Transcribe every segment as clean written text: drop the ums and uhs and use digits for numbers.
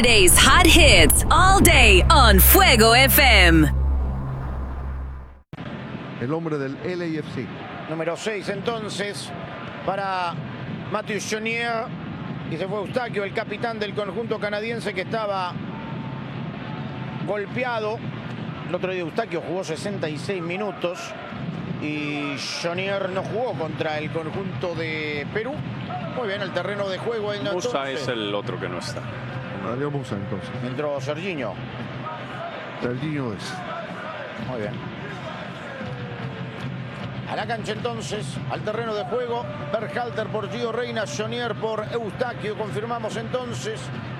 Today's hot hits all day on Fuego FM. El hombre del LAFC. Número 6 entonces para Mathieu Chenier. Y se fue Eustaquio, el capitán del conjunto canadiense, que estaba golpeado. El otro día Eustaquio jugó 66 minutos y Chenier no jugó contra el conjunto de Perú. Muy bien, el terreno de juego. Musa es el otro que no está. Mario Musa entonces. Entró Serginho. Serginho es. Muy bien. A la cancha entonces, al terreno de juego, Berhalter por Gio Reyna, Chenier por Eustaquio. Confirmamos entonces.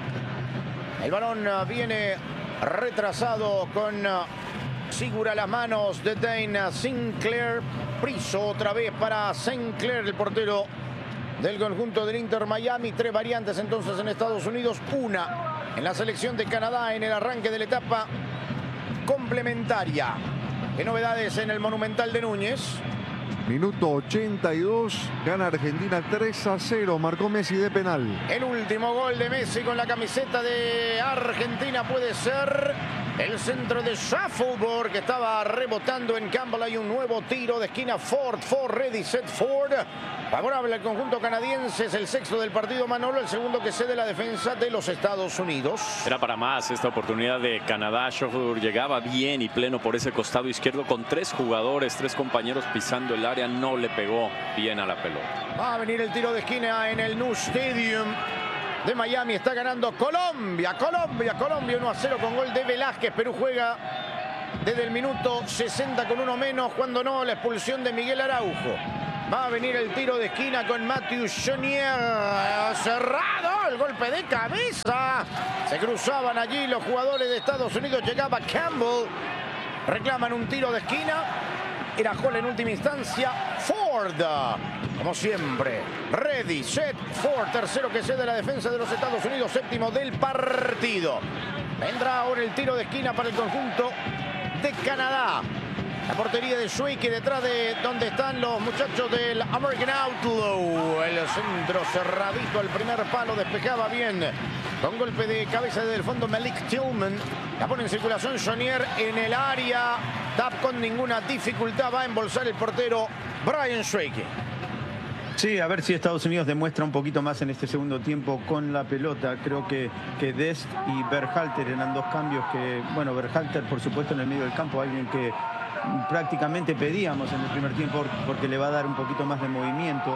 El balón viene retrasado con Sigura a las manos de Dane Sinclair. Priso otra vez para Sinclair, el portero del conjunto del Inter Miami. 3 variantes entonces en Estados Unidos. Una en la selección de Canadá en el arranque de la etapa complementaria. ¿Qué novedades en el Monumental de Núñez? Minuto 82, gana Argentina 3-0, marcó Messi de penal. El último gol de Messi con la camiseta de Argentina puede ser el centro de Shuffleboard, que estaba rebotando en Campbell. Hay un nuevo tiro de esquina. Ford, ready, set, Ford. Favorable al conjunto canadiense, es el sexto del partido, Manolo, el segundo que cede la defensa de los Estados Unidos. Era para más esta oportunidad de Canadá. Shuffleboard llegaba bien y pleno por ese costado izquierdo con 3 jugadores, 3 compañeros pisando el área. No le pegó bien a la pelota. Va a venir el tiro de esquina en el New Stadium de Miami. Está ganando Colombia 1-0 con gol de Velázquez. Perú juega desde el minuto 60 con uno menos, cuando no la expulsión de Miguel Araujo. Va a venir el tiro de esquina con Mathieu Chenier. Cerrado, el golpe de cabeza. Se cruzaban allí los jugadores de Estados Unidos. Llegaba Campbell. Reclaman un tiro de esquina. Era gol en última instancia. Ford, como siempre. Ready, set, Ford. Tercero que cede la defensa de los Estados Unidos. Séptimo del partido. Vendrá ahora el tiro de esquina para el conjunto de Canadá. La portería de Schweike, detrás de donde están los muchachos del American Outlaw. El centro cerradito al primer palo, despejaba bien. Con golpe de cabeza desde el fondo Malik Tillman. La pone en circulación Chenier en el área. Tap con ninguna dificultad. Va a embolsar el portero Brian Schweike. Sí, a ver si Estados Unidos demuestra un poquito más en este segundo tiempo con la pelota. Creo que Dest y Berhalter eran 2 cambios que, bueno, Berhalter por supuesto en el medio del campo, alguien que prácticamente pedíamos en el primer tiempo porque le va a dar un poquito más de movimiento.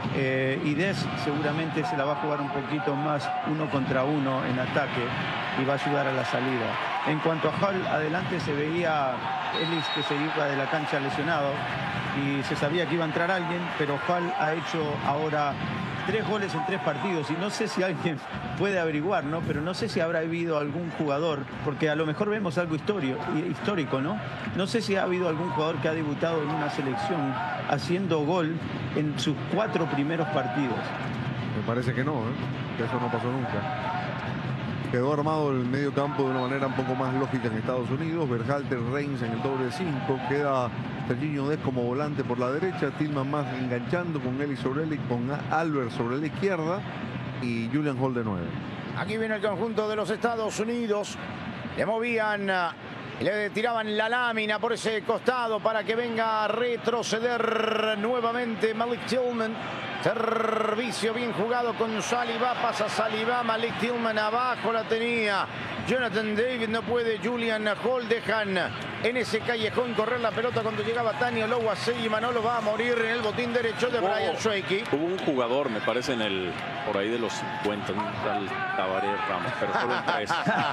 Y Dest seguramente se la va a jugar un poquito más 1 contra 1 en ataque y va a ayudar a la salida. En cuanto a Hall, adelante se veía Ellis que se iba de la cancha lesionado y se sabía que iba a entrar alguien, pero Hall ha hecho ahora 3 goles en 3 partidos y no sé si alguien puede averiguar, ¿no? Pero no sé si habrá habido algún jugador, porque a lo mejor vemos algo histórico, ¿no? No sé si ha habido algún jugador que ha debutado en una selección haciendo gol en sus 4 primeros partidos. Me parece que no, que eso no pasó nunca. Quedó armado el medio campo de una manera un poco más lógica en Estados Unidos. Berhalter, Reigns en el doble 5. Queda Serginho Dest como volante por la derecha. Tillman más enganchando con Ellis sobre él y con Albert sobre la izquierda. Y Julian Hall de 9. Aquí viene el conjunto de los Estados Unidos. Le movían, le tiraban la lámina por ese costado para que venga a retroceder nuevamente Malik Tillman. Servicio bien jugado con Saliba, pasa Saliba, Malik Tillman abajo la tenía. Jonathan David no puede, Julian Hall dejan en ese callejón correr la pelota cuando llegaba Tani Oloaseyi. Manolo va a morir en el botín derecho de Brian Schweike. Hubo un jugador, me parece, por ahí de los 50, un tal Tabaré Ramos, pero solo en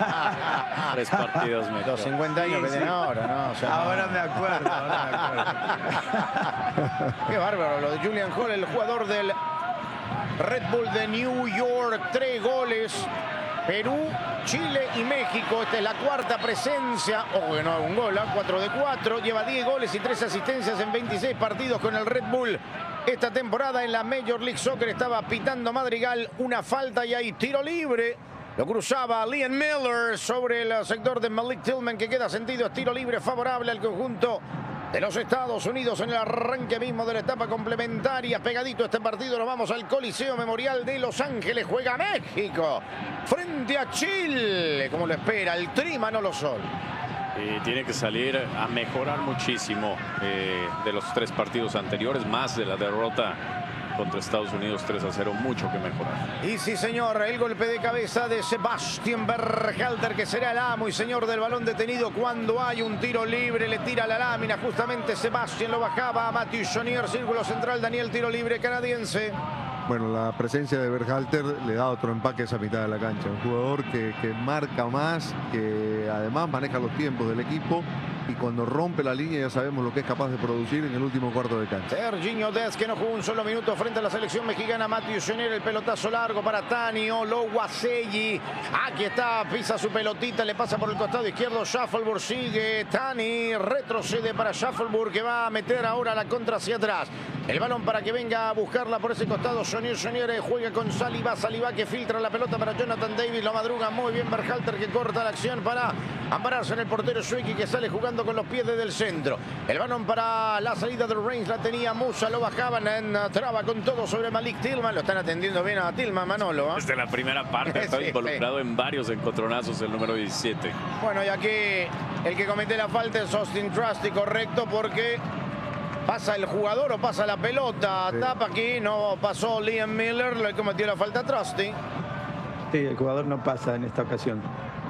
3 partidos. Los 50 años que tiene ahora, ¿no? O sea, ahora me acuerdo. Qué bárbaro lo de Julian Hall, el jugador del Red Bull de New York. 3 goles. Perú, Chile y México. Esta es la 4ª presencia. Ojo que no haga un gol, 4 de 4. Lleva 10 goles y 3 asistencias en 26 partidos con el Red Bull. Esta temporada en la Major League Soccer estaba pitando Madrigal una falta y hay tiro libre. Lo cruzaba Liam Miller sobre el sector de Malik Tillman, que queda sentido. Es tiro libre favorable al conjunto de los Estados Unidos en el arranque mismo de la etapa complementaria. Pegadito este partido, nos vamos al Coliseo Memorial de Los Ángeles. Juega México frente a Chile, como lo espera el Tri Manolo Sol. Y tiene que salir a mejorar muchísimo de los 3 partidos anteriores, más de la derrota contra Estados Unidos 3-0, mucho que mejorar. Y sí, señor, el golpe de cabeza de Sebastian Berhalter, que será el amo y señor del balón detenido cuando hay un tiro libre. Le tira la lámina, justamente Sebastian lo bajaba a Mathieu Chonier, círculo central, Daniel, tiro libre canadiense. Bueno, la presencia de Berhalter le da otro empaque a esa mitad de la cancha. Un jugador que marca más, que además maneja los tiempos del equipo y cuando rompe la línea ya sabemos lo que es capaz de producir en el último cuarto de cancha. Serginho Dest, que no jugó un solo minuto frente a la selección mexicana. Mathieu Chonier, el pelotazo largo para Tani Olowaseyi. Aquí está, pisa su pelotita, le pasa por el costado izquierdo. Shuffleburg sigue, Tani retrocede para Shuffleburg, que va a meter ahora la contra hacia atrás. El balón para que venga a buscarla por ese costado. Chonier juega con Saliba que filtra la pelota para Jonathan Davis. Lo madruga muy bien Berhalter, que corta la acción para ampararse en el portero Suiki, que sale jugando con los pies desde el centro. El balón para la salida del Reigns la tenía Musa, lo bajaban, entraba con todo sobre Malik Tillman. Lo están atendiendo bien a Tillman, Manolo. Desde la primera parte está involucrado en varios encontronazos el número 17. Bueno, y aquí el que comete la falta es Austin Trusty, correcto, porque pasa el jugador o pasa la pelota. Sí. Tapa aquí, no pasó Liam Miller, le cometió la falta a Trusty. Sí, el jugador no pasa en esta ocasión.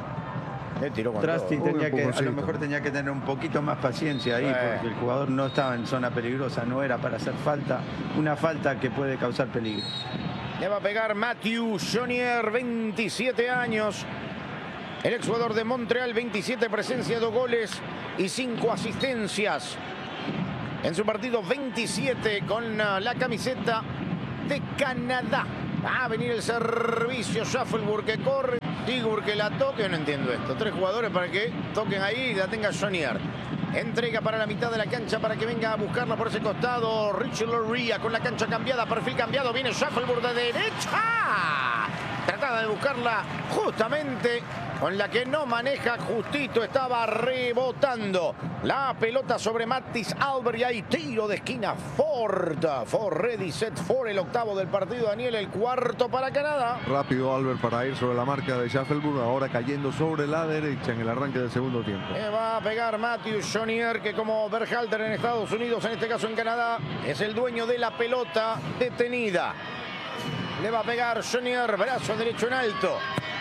Trusty a lo mejor tenía que tener un poquito más paciencia ahí, porque el jugador no estaba en zona peligrosa, no era para hacer falta, una falta que puede causar peligro. Le va a pegar Mathieu Chonier, 27 años. El exjugador de Montreal, 27 presencias, 2 goles y 5 asistencias. En su partido 27 con la camiseta de Canadá. Va a venir el servicio. Shuffleburg que corre. Sigur que la toque. Yo no entiendo esto. 3 jugadores para que toquen ahí y la tenga Chonier. Entrega para la mitad de la cancha para que venga a buscarla por ese costado. Richie Loria con la cancha cambiada. Perfil cambiado. Viene Shuffleburg de derecha. Trataba de buscarla justamente con la que no maneja, justito estaba rebotando la pelota sobre Matthijs Albert y hay tiro de esquina. Ford ready, set for, el octavo del partido, Daniel, el cuarto para Canadá. Rápido Albert para ir sobre la marca de Shuffleburg, ahora cayendo sobre la derecha en el arranque del segundo tiempo. Va a pegar Mathieu Chonier, que como Berhalter en Estados Unidos, en este caso en Canadá, es el dueño de la pelota detenida. Le va a pegar Chonier, brazo derecho en alto.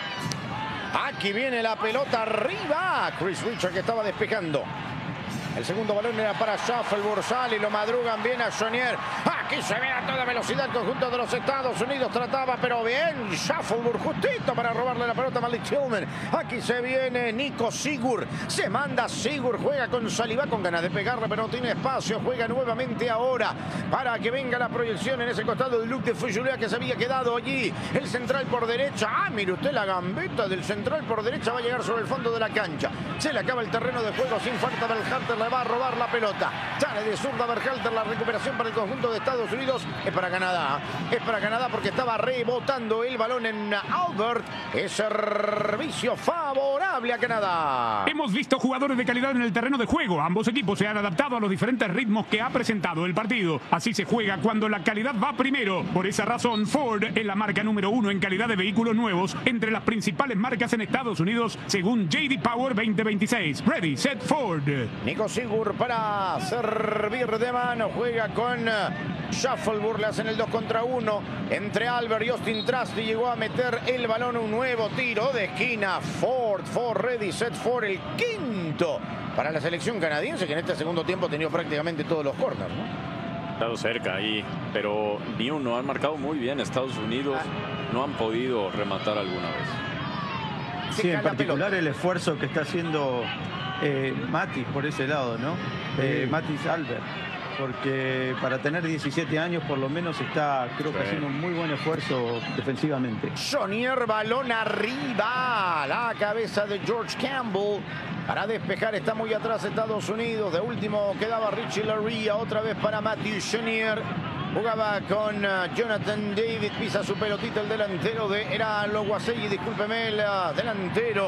Aquí viene la pelota arriba. Chris Richard, que estaba despejando. El segundo balón era para Shuffleburg, sale y lo madrugan bien a Chonier. Aquí se ve a toda velocidad el conjunto de los Estados Unidos. Trataba, pero bien. Shuffleburg justito para robarle la pelota a Malik Tillman. Aquí se viene Nico Sigur. Se manda Sigur. Juega con Saliba con ganas de pegarle, pero no tiene espacio. Juega nuevamente ahora para que venga la proyección en ese costado de Luc de Fougeoula, que se había quedado allí. El central por derecha. Mire usted la gambeta del central por derecha. Va a llegar sobre el fondo de la cancha. Se le acaba el terreno de juego sin falta. Berhalter le va a robar la pelota. Sale de zurda Berhalter. La recuperación para el conjunto de Estados Unidos. Es para Canadá. Es para Canadá porque estaba rebotando el balón en Albert. Es servicio favorable a Canadá. Hemos visto jugadores de calidad en el terreno de juego. Ambos equipos se han adaptado a los diferentes ritmos que ha presentado el partido. Así se juega cuando la calidad va primero. Por esa razón, Ford es la marca número 1 en calidad de vehículos nuevos entre las principales marcas en Estados Unidos, según J.D. Power 2026. Ready, set, Ford. Nico Sigur para servir de mano. Juega con Shuffleburg, le hacen el 2 contra 1 entre Albert y Austin Trusty. Llegó a meter el balón, un nuevo tiro de esquina. Ford ready, set for, el quinto para la selección canadiense, que en este segundo tiempo ha tenido prácticamente todos los corners, ¿no? Estado cerca ahí, pero ni uno. Han marcado muy bien Estados Unidos. No han podido rematar alguna vez. Sí, en particular el esfuerzo que está haciendo Matthijs por ese lado, ¿no? Matthijs Albert. Porque para tener 17 años por lo menos está, creo que haciendo un muy buen esfuerzo defensivamente. Chonier, balón arriba, la cabeza de George Campbell para despejar, está muy atrás Estados Unidos. De último quedaba Richie Loria, otra vez para Mathieu Chonier. Jugaba con Jonathan David, pisa su pelotita el delantero era Olowaseyi, discúlpeme, el delantero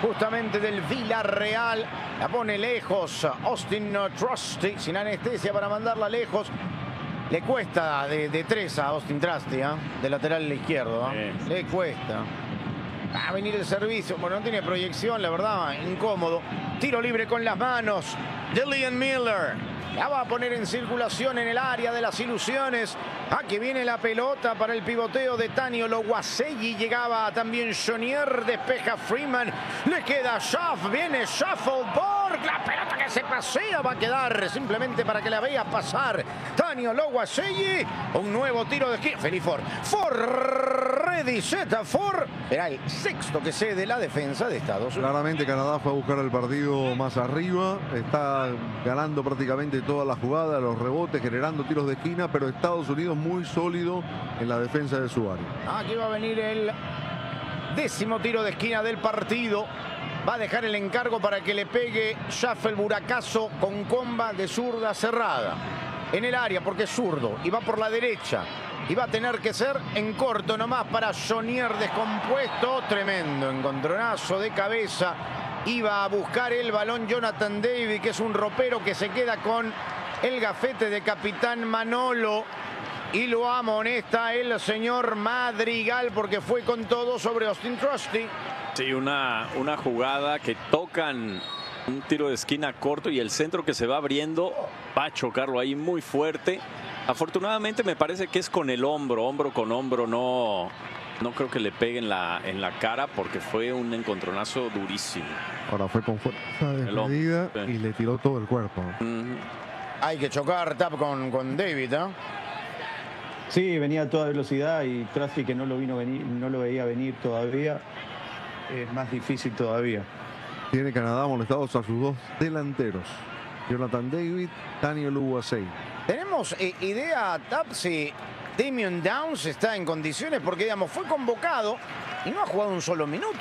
justamente del Villarreal. La pone lejos Austin Trusty, sin anestesia para mandarla lejos. Le cuesta de 3 a Austin Trusty, de lateral izquierdo. Le cuesta. Va a venir el servicio. Bueno, no tiene proyección, la verdad, incómodo. Tiro libre con las manos. Dillian Miller. La va a poner en circulación en el área de las ilusiones. Aquí viene la pelota para el pivoteo de Tani Ologuasegui. Llegaba también Jonier, despeja Freeman. Le queda Schaff, viene Shuffleborg. La pelota que se pasea va a quedar simplemente para que la vea pasar. Tani Ologuasegui. Un nuevo tiro de esquina. Feliz Ford. Ford, ready, set, Ford. Será el sexto que cede la defensa de Estados Unidos. Claramente Canadá fue a buscar el partido más arriba. Está ganando prácticamente toda la jugada, los rebotes, generando tiros de esquina, pero Estados Unidos muy sólido en la defensa de su área. Aquí va a venir el 10º tiro de esquina del partido. Va a dejar el encargo para que le pegue Schaffel Buracazo con comba de zurda cerrada. En el área porque es zurdo y va por la derecha. Y va a tener que ser en corto nomás para Jonier descompuesto. Tremendo encontronazo de cabeza. Iba a buscar el balón Jonathan David, que es un ropero que se queda con el gafete de capitán Manolo. Y lo amonesta el señor Madrigal porque fue con todo sobre Austin Trusty. Sí, una jugada que tocan un tiro de esquina corto y el centro que se va abriendo va a chocarlo ahí muy fuerte. Afortunadamente me parece que es con el hombro con hombro, no creo que le pegue en la cara porque fue un encontronazo durísimo. Ahora fue con fuerza desmedida y le tiró todo el cuerpo. Hay que chocar tap con David, ¿eh? Sí, venía a toda velocidad y Trusty, que no lo veía venir todavía, es más difícil todavía. Tiene Canadá molestados a sus dos delanteros, Jonathan David, Tani Ologuasegui. ¿Tenemos idea, Tap, si Damian Downs está en condiciones? Porque, digamos, fue convocado y no ha jugado un solo minuto.